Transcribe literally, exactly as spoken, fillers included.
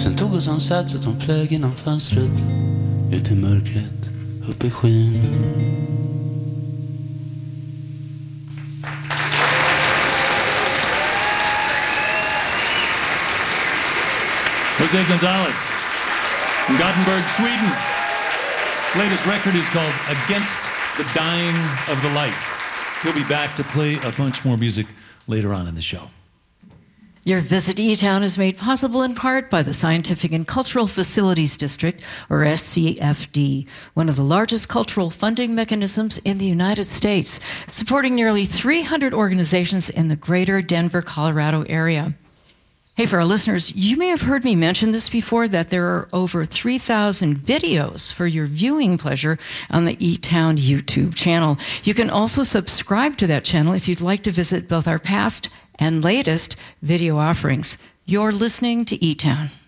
Sen tog oss han sats att hon flög genom fönstret, ut i mörkret, upp i skyn. Jose Gonzalez from Gothenburg, Sweden. Latest record is called Against the Dying of the Light. He'll be back to play a bunch more music later on in the show. Your visit to E-Town is made possible in part by the Scientific and Cultural Facilities District, or S C F D, one of the largest cultural funding mechanisms in the United States, supporting nearly three hundred organizations in the greater Denver, Colorado area. Hey, for our listeners, you may have heard me mention this before, that there are over three thousand videos for your viewing pleasure on the E-Town YouTube channel. You can also subscribe to that channel if you'd like to visit both our past and latest video offerings. You're listening to E-Town.